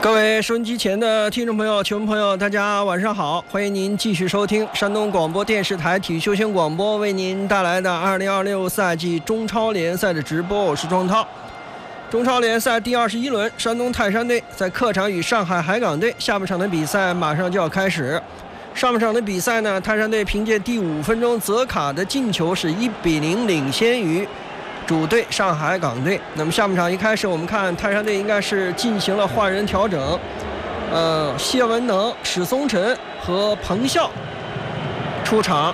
各位收音机前的听众朋友、球迷朋友，大家晚上好！欢迎您继续收听山东广播电视台体育休闲广播为您带来的2026赛季中超联赛的直播，我是庄涛。中超联赛第21轮，山东泰山队在客场与上海海港队，下半场的比赛马上就要开始。上半场的比赛呢，泰山队凭借第5分钟泽卡的进球是1-0领先于主队上海海港队。那么下半场一开始，我们看泰山队应该是进行了换人调整，谢文能、史松辰和彭笑出场。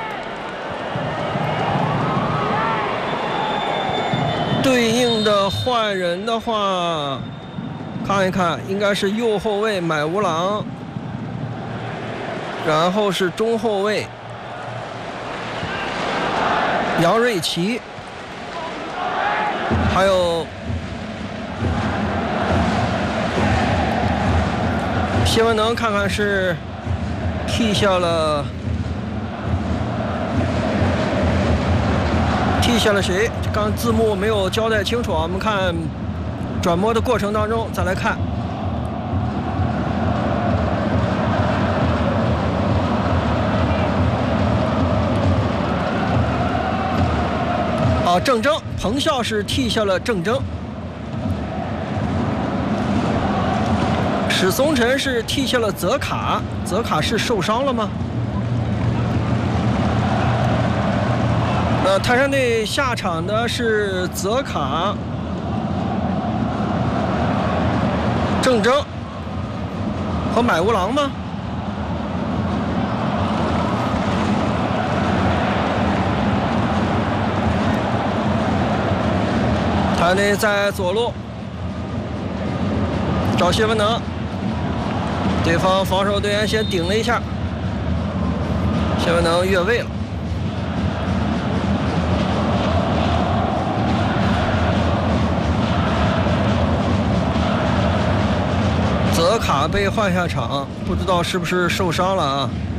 对应的换人的话，看一看，应该是右后卫买无郎，然后是中后卫杨瑞奇，还有谢文能，看看是踢下了谁？刚字幕没有交代清楚啊，我们看转播的过程当中再来看。郑铮，彭笑是替下了郑铮，史松辰是替下了泽卡，泽卡是受伤了吗？泰山队下场的是泽卡、郑铮和买无郎吗？泰山队在左路找谢文能，对方防守队员先顶了一下，谢文能越位了。泽卡被换下场，不知道是不是受伤了啊？